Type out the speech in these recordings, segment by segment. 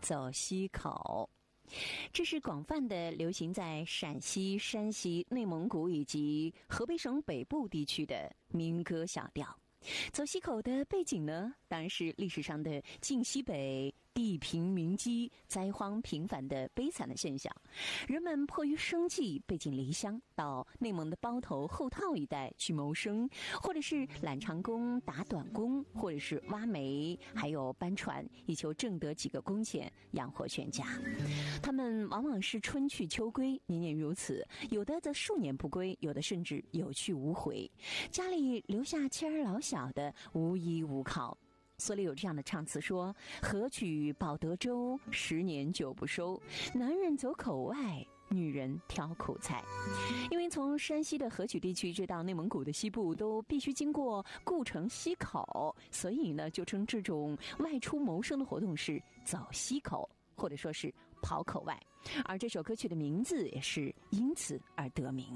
走西口。这是广泛的流行在陕西、山西、内蒙古以及河北省北部地区的民歌小调。走西口的背景呢，当然是历史上的晋西北地贫民饥、灾荒频繁的悲惨的现象。人们迫于生计，背井离乡，到内蒙的包头、后套一带去谋生，或者是揽长工、打短工，或者是挖煤，还有搬船，以求挣得几个工钱，养活全家。他们往往是春去秋归，年年如此，有的则数年不归，有的甚至有去无回，家里留下妻儿老小的，无依无靠。所里有这样的唱词说：何举报德州，10年久不收，男人走口外，女人挑苦菜。因为从山西的河曲地区直到内蒙古的西部都必须经过故城西口，所以呢就称这种外出谋生的活动是走西口，或者说是跑口外。而这首歌曲的名字也是因此而得名。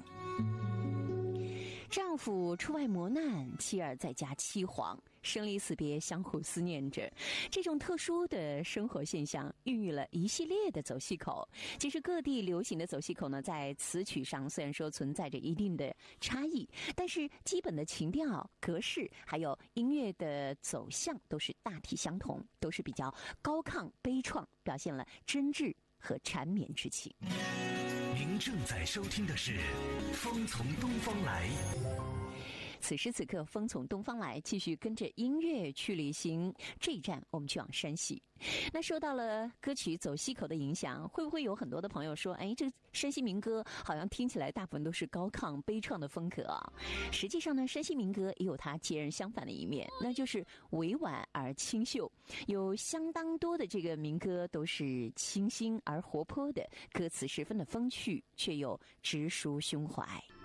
丈夫出外磨难，妻儿在家凄惶，生离死别相互思念着。这种特殊的生活现象孕育了一系列的走西口。其实各地流行的走西口呢，在词曲上虽然说存在着一定的差异，但是基本的情调、格式还有音乐的走向都是大体相同，都是比较高亢悲怆，表现了真挚和缠绵之情。 您正在收听的是《风从东方来》。 此时此刻，风从东方来，继续跟着音乐去旅行。这一站我们去往山西。那受到了歌曲走西口的影响，会不会有很多的朋友说，哎，这山西民歌好像听起来大部分都是高亢悲怆的风格啊？实际上呢，山西民歌也有它截然相反的一面，那就是委婉而清秀。有相当多的这个民歌都是清新而活泼的，歌词十分的风趣，却又直抒胸怀。